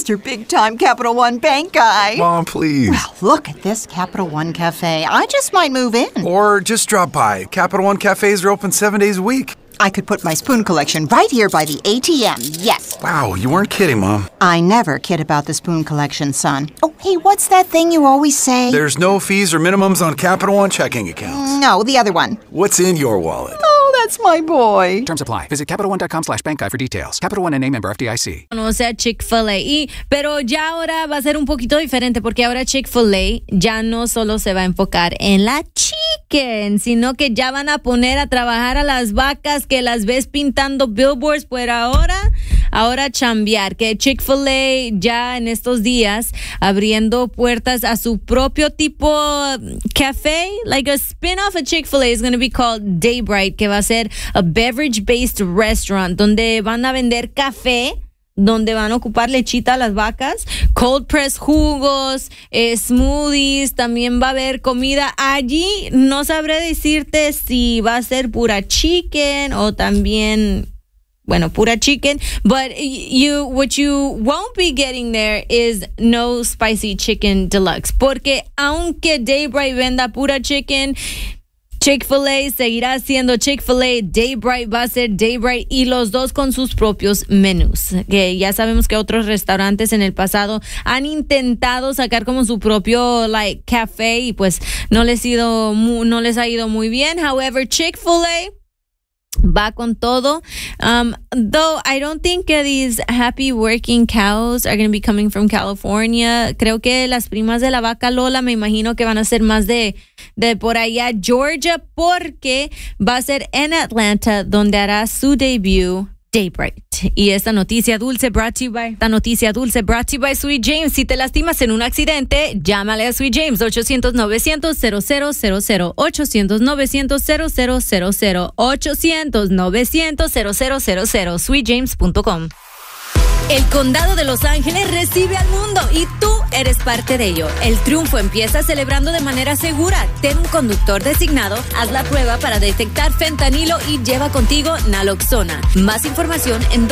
Mr. Big Time Capital One Bank guy. Mom, please. Well, look at this Capital One Cafe. I just might move in. Or just drop by. Capital One cafes are open 7 days a week. I could put my spoon collection right here by the ATM, yes. Wow, you weren't kidding, Mom. I never kid about the spoon collection, son. Oh, hey, what's that thing you always say? There's no fees or minimums on Capital One checking accounts. No, the other one. What's in your wallet? Oh, that's my boy. Terms apply. Visit CapitalOne.com/bankguide for details. Capital One N.A. member FDIC. O sea, Chick-fil-A. Pero ya ahora va a ser un poquito diferente porque ahora Chick-fil-A ya no solo se va a enfocar en la chicken, sino que ya van a poner a trabajar a las vacas que las ves pintando billboards por ahora chambear, que Chick-fil-A ya en estos días abriendo puertas a su propio tipo café, like a spin-off of Chick-fil-A is going to be called Daybright, que va a ser a beverage-based restaurant donde van a vender café, donde van a ocupar lechita a las vacas, cold press jugos, smoothies, también va a haber comida allí. No sabré decirte si va a ser pura chicken o también, bueno, pura chicken, but what you won't be getting there is no spicy chicken deluxe, porque aunque Daybright venda pura chicken, Chick-fil-A seguirá siendo Chick-fil-A, Daybright va a ser Daybright y los dos con sus propios menús. Que ya sabemos que otros restaurantes en el pasado han intentado sacar como su propio café y pues no les ha ido muy bien. However, Chick-fil-A va con todo. Though I don't think these happy working cows are going to be coming from California. Creo que las primas de la vaca Lola me imagino que van a ser más de por allá Georgia, porque va a ser en Atlanta donde hará su debut Daybright. Y esta noticia dulce brought to you by Sweet James. Si te lastimas en un accidente, llámale a Sweet James 800-900-0000 800-900-0000 800-900-0000 sweetjames.com. El Condado de Los Ángeles recibe al mundo y tú eres parte de ello. El triunfo empieza celebrando de manera segura. Ten un conductor designado, haz la prueba para detectar fentanilo y lleva contigo naloxona. Más información en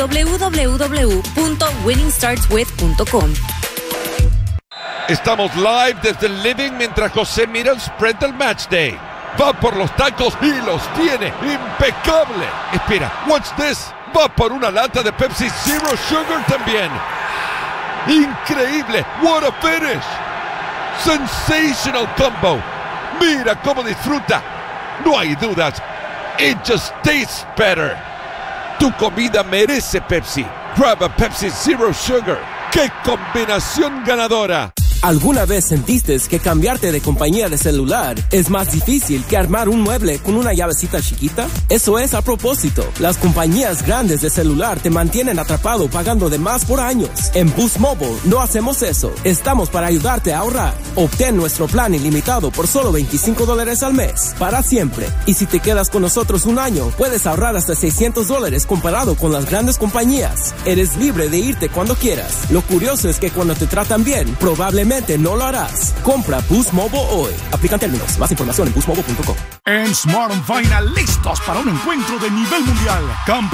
www.winningstartswith.com. Estamos live desde el living mientras José mira el spread del match day. Va por los tacos y los tiene impecable. Espera, what's this? Va por una lata de Pepsi Zero Sugar también. Increíble. What a finish. Sensational combo. Mira cómo disfruta. No hay dudas. It just tastes better. Tu comida merece Pepsi. Grab a Pepsi Zero Sugar. ¡Qué combinación ganadora! ¿Alguna vez sentiste que cambiarte de compañía de celular es más difícil que armar un mueble con una llavecita chiquita? Eso es a propósito. Las compañías grandes de celular te mantienen atrapado pagando de más por años. En Boost Mobile no hacemos eso. Estamos para ayudarte a ahorrar. Obtén nuestro plan ilimitado por solo $25 al mes, para siempre. Y si te quedas con nosotros un año, puedes ahorrar hasta $600 comparado con las grandes compañías. Eres libre de irte cuando quieras. Lo curioso es que cuando te tratan bien, probablemente no lo harás. Compra Boost Mobile hoy. Aplican términos. Más información en boostmobile.com. En Smart & Final, listos para un encuentro de nivel mundial.